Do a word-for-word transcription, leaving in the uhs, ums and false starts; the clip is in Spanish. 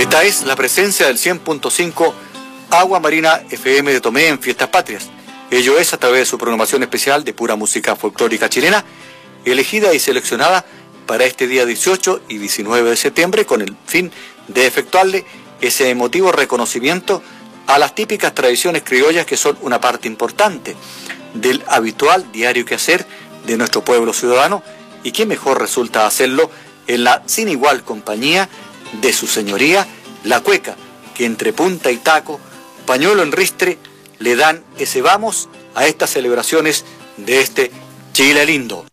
Esta es la presencia del cien punto cinco Agua Marina F M de Tomé en Fiestas Patrias. Ello es a través de su programación especial de pura música folclórica chilena, elegida y seleccionada para este día dieciocho y diecinueve de septiembre, con el fin de efectuarle ese emotivo reconocimiento a las típicas tradiciones criollas que son una parte importante del habitual diario quehacer de nuestro pueblo ciudadano, y que mejor resulta hacerlo en la sin igual compañía de su señoría, la cueca, que entre punta y taco, pañuelo en ristre, le dan ese vamos a estas celebraciones de este Chile lindo.